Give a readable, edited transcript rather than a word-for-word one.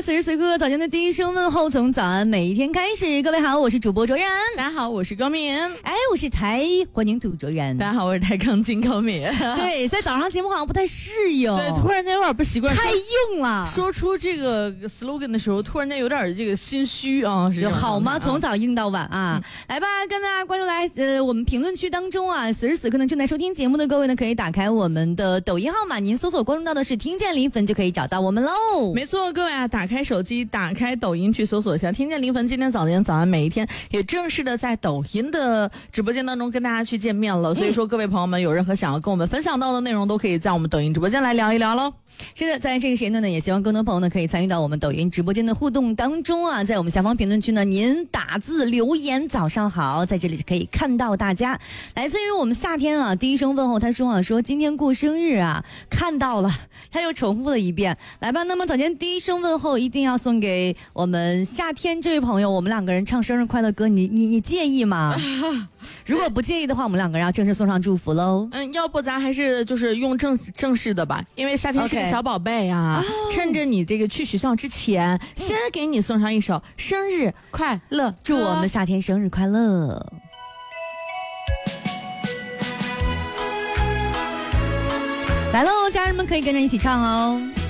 此时此刻早间的第一声问候从早安每一天开始。各位好，我是主播卓然。 大家好，我是高敏。 我是台欢迎土卓然。 大家好，我是台钢筋高敏。 对，在早上节目好像不太适应， 对，突然间有点不习惯， 太硬了。 说出这个 slogan 的时候，突然间有点这个心虚啊， 就好吗？从早硬到晚啊。来吧，跟大家关注来我们评论区当中啊，此时此刻呢正在收听节目的各位呢，可以打开我们的抖音号码，您搜索关注到的是听见零粉就可以找到我们喽。 没错，各位啊，打开手机，打开抖音去搜索一下听见零粉。今天早安每一天也正式的在抖音的直播间当中跟大家去见面了，所以说各位朋友们有任何想要跟我们分享到的内容，都可以在我们抖音直播间来聊一聊喽。 是的，在这个时间段呢，也希望更多朋友呢可以参与到我们抖音直播间的互动当中啊，在我们下方评论区呢，您打字留言早上好，在这里就可以看到大家。来自于我们夏天啊，第一声问候，他说今天过生日啊，看到了，他又重复了一遍。来吧，那么早间第一声问候一定要送给我们夏天这位朋友，我们两个人唱生日快乐歌，你介意吗？如果不介意的话，我们两个人要正式送上祝福喽。 要不咱还是就是用正式的吧，因为夏天是个小宝贝啊，趁着你这个去学校之前，先给你送上一首生日快乐， 祝我们夏天生日快乐。来喽，家人们可以跟着一起唱哦。